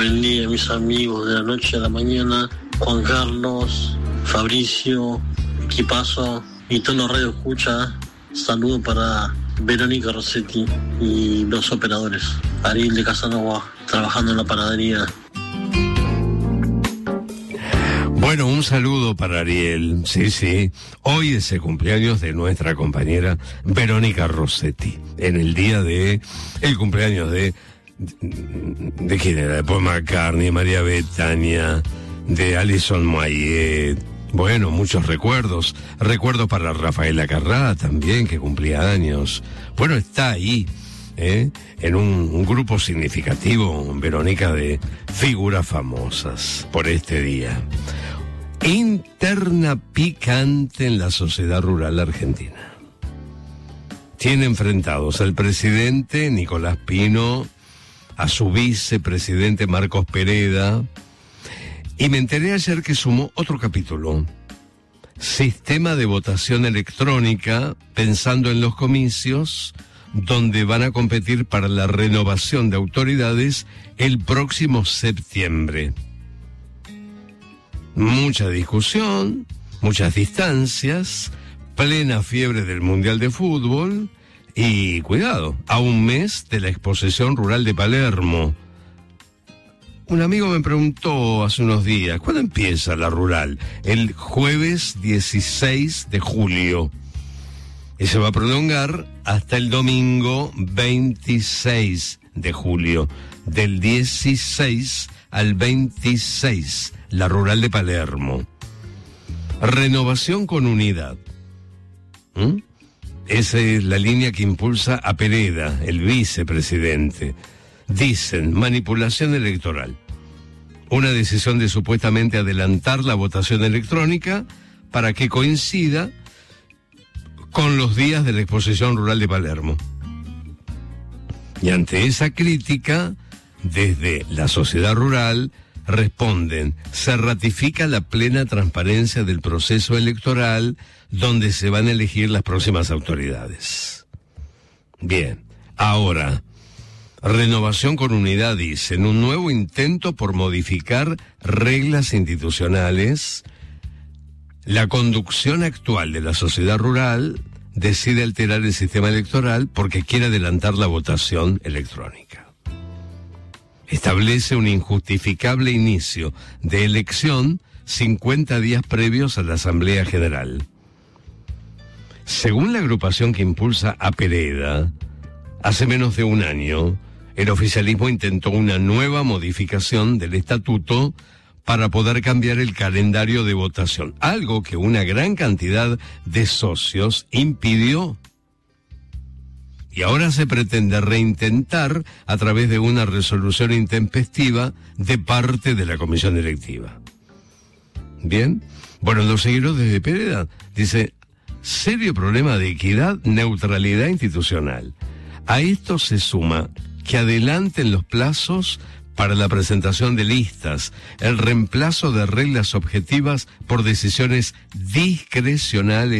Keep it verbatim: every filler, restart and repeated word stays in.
Buen día, mis amigos, de la noche a la mañana. Juan Carlos, Fabricio, Equipazo y todos los radio escucha. Saludo para Verónica Rossetti y los operadores. Ariel de Casanova, trabajando en la panadería. Bueno, un saludo para Ariel. Sí, sí. Hoy es el cumpleaños de nuestra compañera Verónica Rossetti. En el día de el cumpleaños de ¿de quién era? De Paul McCartney, María Bethania, de Alison Moyet. Bueno, muchos recuerdos. Recuerdos para Rafaela Carrá también, que cumplía años. Bueno, está ahí, ¿eh? En un, un grupo significativo, Verónica, de figuras famosas por este día. Interna picante en la sociedad rural argentina. Tiene enfrentados al presidente Nicolás Pino, a su vicepresidente Marcos Pereda, y me enteré ayer que sumó otro capítulo. Sistema de votación electrónica, pensando en los comicios, donde van a competir para la renovación de autoridades el próximo septiembre. Mucha discusión, muchas distancias, plena fiebre del Mundial de Fútbol y, cuidado, a un mes de la exposición rural de Palermo. Un amigo me preguntó hace unos días, ¿cuándo empieza la rural? El jueves dieciséis de julio. Y se va a prolongar hasta el domingo veintiséis de julio. Del dieciséis al veintiséis, la rural de Palermo. Renovación con unidad. ¿Mm? Esa es la línea que impulsa a Pereda, el vicepresidente. Dicen, manipulación electoral. Una decisión de supuestamente adelantar la votación electrónica para que coincida con los días de la exposición rural de Palermo. Y ante esa crítica, desde la sociedad rural responden, se ratifica la plena transparencia del proceso electoral donde se van a elegir las próximas autoridades. Bien, ahora, Renovación con Unidad dicen, un nuevo intento por modificar reglas institucionales. La conducción actual de la sociedad rural decide alterar el sistema electoral porque quiere adelantar la votación electrónica. Establece un injustificable inicio de elección cincuenta días previos a la Asamblea General. Según la agrupación que impulsa a Pereda, hace menos de un año, el oficialismo intentó una nueva modificación del estatuto para poder cambiar el calendario de votación, algo que una gran cantidad de socios impidió. Y ahora se pretende reintentar a través de una resolución intempestiva de parte de la comisión electiva. Bien, bueno, los seguidores de Pereda dice, serio problema de equidad, neutralidad institucional. A esto se suma que adelanten los plazos para la presentación de listas, el reemplazo de reglas objetivas por decisiones discrecionales